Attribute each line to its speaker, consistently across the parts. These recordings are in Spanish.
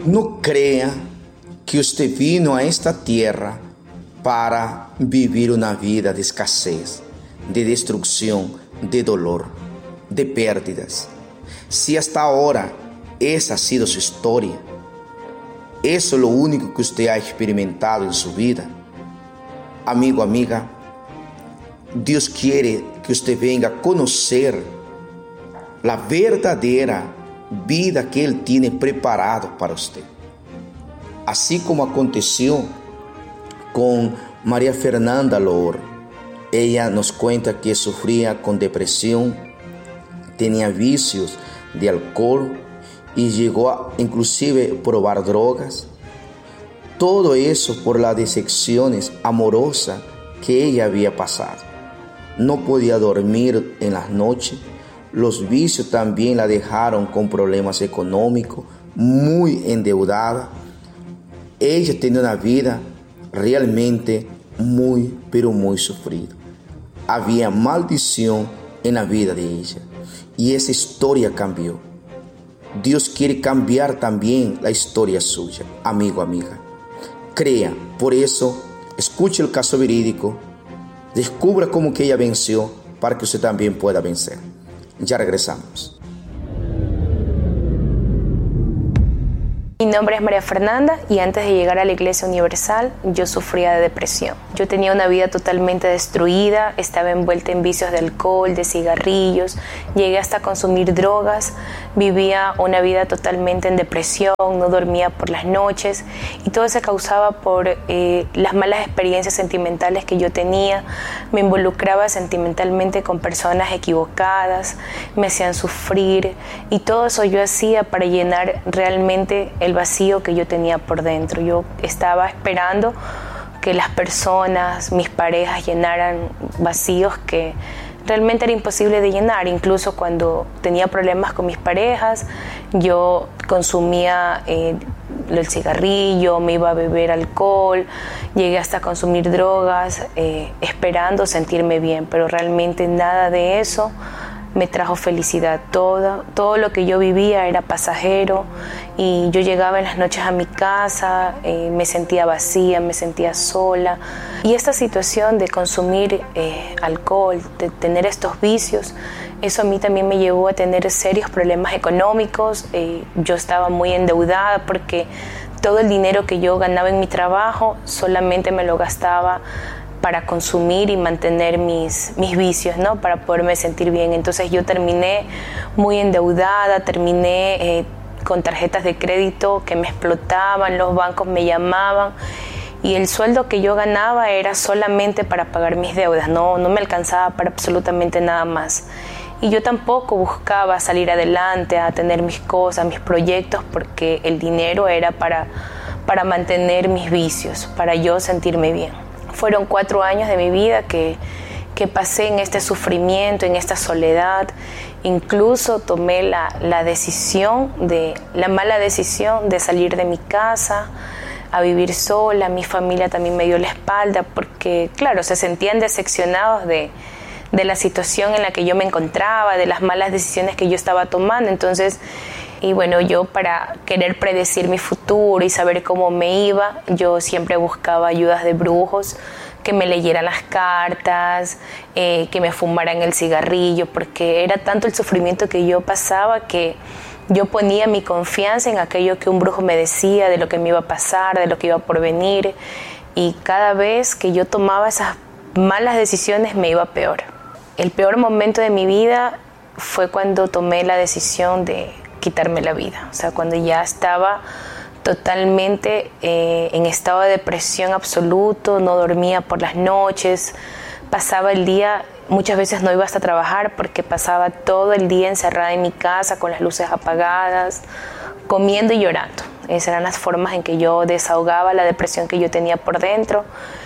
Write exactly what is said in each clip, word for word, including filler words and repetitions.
Speaker 1: No crea que usted vino a esta tierra para vivir una vida de escasez, de destrucción, de dolor, de pérdidas. Si hasta ahora esa ha sido su historia, eso es lo único que usted ha experimentado en su vida, amigo, amiga, Dios quiere que usted venga a conocer la verdadera vida que Él tiene preparado para usted. Así como aconteció con María Fernanda Loor. Ella nos cuenta que sufría con depresión, tenía vicios de alcohol y llegó a inclusive probar drogas. Todo eso por las decepciones amorosas que ella había pasado. No podía dormir en las noches. Los vicios también la dejaron con problemas económicos, muy endeudada. Ella tenía una vida realmente muy, pero muy sufrida. Había maldición en la vida de ella y esa historia cambió. Dios quiere cambiar también la historia suya, amigo, amiga. Crea, por eso, escuche el caso verídico, descubra cómo que ella venció para que usted también pueda vencer. Ya regresamos.
Speaker 2: Mi nombre es María Fernanda y antes de llegar a la Iglesia Universal yo sufría de depresión. Yo tenía una vida totalmente destruida, estaba envuelta en vicios de alcohol, de cigarrillos, llegué hasta consumir drogas, vivía una vida totalmente en depresión, no dormía por las noches y todo se causaba por eh, las malas experiencias sentimentales que yo tenía. Me involucraba sentimentalmente con personas equivocadas, me hacían sufrir y todo eso yo hacía para llenar realmente el vacío que yo tenía por dentro. Yo estaba esperando que las personas, mis parejas, llenaran vacíos que realmente era imposible de llenar. Incluso cuando tenía problemas con mis parejas, yo consumía eh, el cigarrillo, me iba a beber alcohol, llegué hasta consumir drogas, eh, esperando sentirme bien, pero realmente nada de eso me trajo felicidad. Todo, todo lo que yo vivía era pasajero y yo llegaba en las noches a mi casa, eh, me sentía vacía, me sentía sola. Y esta situación de consumir eh, alcohol, de tener estos vicios, eso a mí también me llevó a tener serios problemas económicos. Eh, yo estaba muy endeudada porque todo el dinero que yo ganaba en mi trabajo solamente me lo gastaba para consumir y mantener mis, mis vicios, ¿no? Para poderme sentir bien. Entonces yo terminé muy endeudada, terminé eh, con tarjetas de crédito que me explotaban, los bancos me llamaban y el sueldo que yo ganaba era solamente para pagar mis deudas, no, no me alcanzaba para absolutamente nada más. Y yo tampoco buscaba salir adelante, a tener mis cosas, mis proyectos, porque el dinero era para, para mantener mis vicios, para yo sentirme bien. Fueron cuatro años de mi vida que, que pasé en este sufrimiento, en esta soledad. Incluso tomé la, la decisión, de, la mala decisión de salir de mi casa a vivir sola. Mi familia también me dio la espalda porque, claro, se sentían decepcionados de, de la situación en la que yo me encontraba, de las malas decisiones que yo estaba tomando. Entonces, y bueno, yo para querer predecir mi futuro y saber cómo me iba, yo siempre buscaba ayudas de brujos, que me leyeran las cartas, eh, que me fumaran el cigarrillo, porque era tanto el sufrimiento que yo pasaba que yo ponía mi confianza en aquello que un brujo me decía, de lo que me iba a pasar, de lo que iba por venir, y cada vez que yo tomaba esas malas decisiones me iba peor. El peor momento de mi vida fue cuando tomé la decisión de quitarme la vida, o sea, cuando ya estaba totalmente eh, en estado de depresión absoluto, no dormía por las noches, pasaba el día, muchas veces no iba hasta trabajar porque pasaba todo el día encerrada en mi casa con las luces apagadas, comiendo y llorando. Esas eran las formas en que yo desahogaba la depresión que yo tenía por dentro.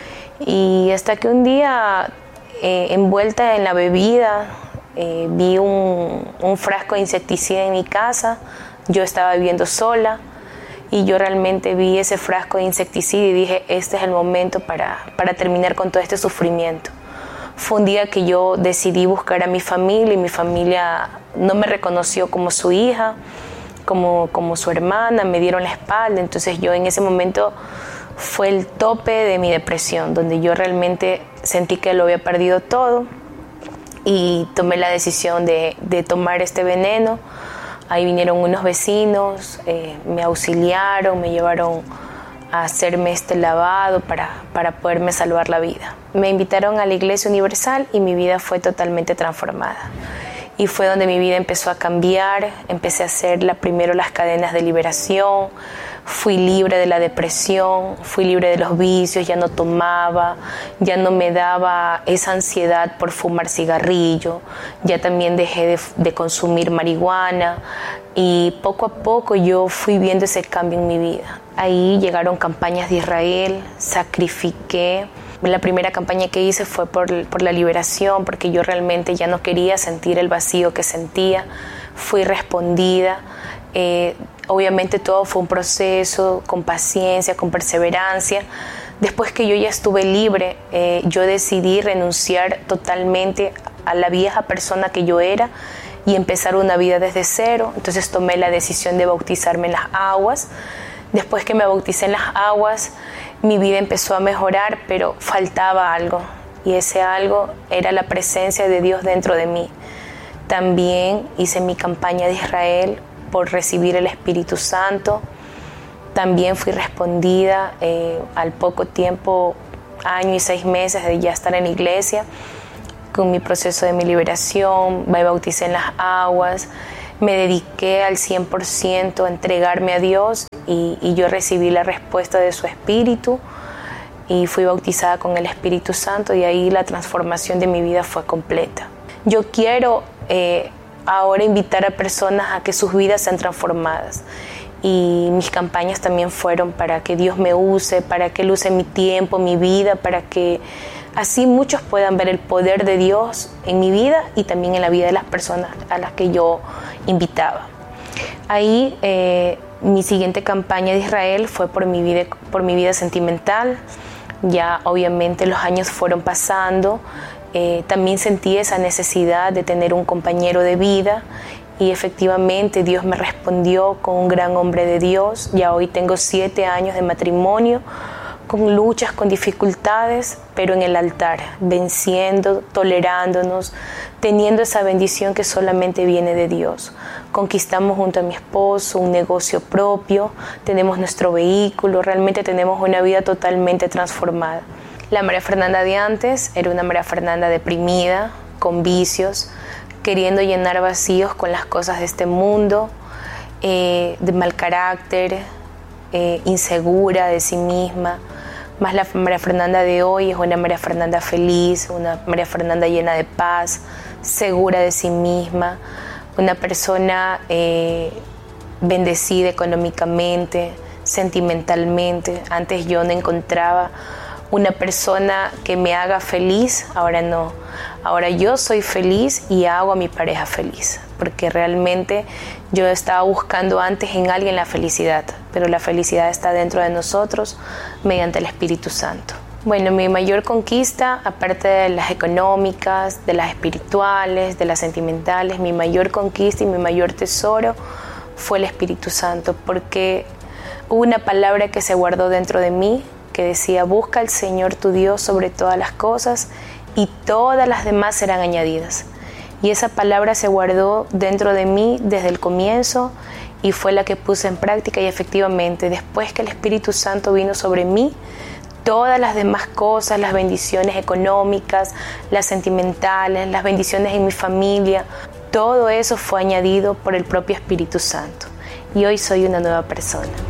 Speaker 2: Y hasta que un día, eh, envuelta en la bebida, Eh, vi un, un frasco de insecticida en mi casa. Yo estaba viviendo sola y yo realmente vi ese frasco de insecticida y dije, este es el momento para, para terminar con todo este sufrimiento. Fue un día que yo decidí buscar a mi familia y mi familia no me reconoció como su hija, como, como su hermana, me dieron la espalda. Entonces yo en ese momento fue el tope de mi depresión, donde yo realmente sentí que lo había perdido todo y tomé la decisión de, de tomar este veneno. Ahí vinieron unos vecinos, eh, me auxiliaron, me llevaron a hacerme este lavado para, para poderme salvar la vida. Me invitaron a la Iglesia Universal y mi vida fue totalmente transformada. Y fue donde mi vida empezó a cambiar, empecé a hacer la, primero las cadenas de liberación, fui libre de la depresión, fui libre de los vicios, ya no tomaba, ya no me daba esa ansiedad por fumar cigarrillo, ya también dejé de, de consumir marihuana y poco a poco yo fui viendo ese cambio en mi vida. Ahí llegaron campañas de Israel, sacrifiqué. La primera campaña que hice fue por, por la liberación, porque yo realmente ya no quería sentir el vacío que sentía. Fui respondida. Eh, obviamente todo fue un proceso, con paciencia, con perseverancia. Después que yo ya estuve libre, eh, yo decidí renunciar totalmente a la vieja persona que yo era y empezar una vida desde cero. Entonces tomé la decisión de bautizarme en las aguas. Después que me bauticé en las aguas, mi vida empezó a mejorar, pero faltaba algo, y ese algo era la presencia de Dios dentro de mí. También hice mi campaña de Israel por recibir el Espíritu Santo. También fui respondida eh, al poco tiempo, año y seis meses de ya estar en la iglesia, con mi proceso de mi liberación. Me bauticé en las aguas, me dediqué al cien por ciento a entregarme a Dios y, y yo recibí la respuesta de su Espíritu y fui bautizada con el Espíritu Santo, y ahí la transformación de mi vida fue completa. Yo quiero eh, ahora invitar a personas a que sus vidas sean transformadas, y mis campañas también fueron para que Dios me use, para que Él use mi tiempo, mi vida, para que así muchos puedan ver el poder de Dios en mi vida y también en la vida de las personas a las que yo invitaba. Ahí eh, mi siguiente campaña de Israel fue por mi vida, por mi vida sentimental. Ya obviamente los años fueron pasando, eh, también sentí esa necesidad de tener un compañero de vida, y efectivamente Dios me respondió con un gran hombre de Dios. Ya hoy tengo siete años de matrimonio, con luchas, con dificultades, pero en el altar, venciendo, tolerándonos, teniendo esa bendición que solamente viene de Dios. Conquistamos junto a mi esposo un negocio propio, tenemos nuestro vehículo, realmente tenemos una vida totalmente transformada. La María Fernanda de antes era una María Fernanda deprimida, con vicios, queriendo llenar vacíos con las cosas de este mundo, eh, de mal carácter, eh, insegura de sí misma. Más la María Fernanda de hoy es una María Fernanda feliz, una María Fernanda llena de paz, segura de sí misma, una persona eh, bendecida económicamente, sentimentalmente. Antes yo no encontraba una persona que me haga feliz, ahora no. Ahora yo soy feliz y hago a mi pareja feliz, porque realmente yo estaba buscando antes en alguien la felicidad, pero la felicidad está dentro de nosotros mediante el Espíritu Santo. Bueno, mi mayor conquista, aparte de las económicas, de las espirituales, de las sentimentales, mi mayor conquista y mi mayor tesoro fue el Espíritu Santo, porque hubo una palabra que se guardó dentro de mí que decía: busca al Señor tu Dios sobre todas las cosas y todas las demás serán añadidas. Y esa palabra se guardó dentro de mí desde el comienzo y fue la que puse en práctica, y efectivamente después que el Espíritu Santo vino sobre mí, todas las demás cosas, las bendiciones económicas, las sentimentales, las bendiciones en mi familia, todo eso fue añadido por el propio Espíritu Santo, y hoy soy una nueva persona.